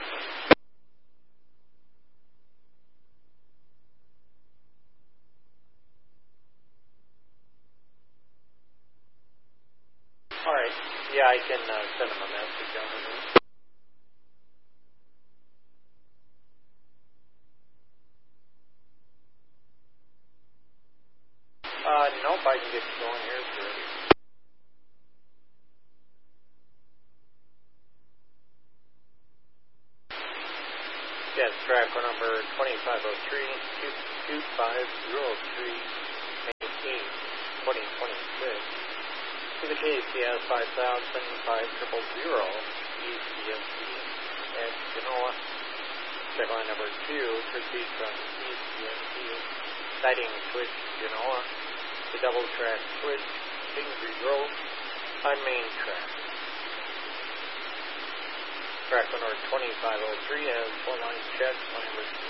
All right. Yeah, I can send him a message on it. Nope, I can get you going here. Yes, track number 2503, 2503, 2026. To the KCS 5000 ECMC at Genoa. Check line number 2 proceeds from ECMC, sighting switch Genoa, the double track switch, Kingsbury Grove, on main track. Track number 2503 has full line check, line number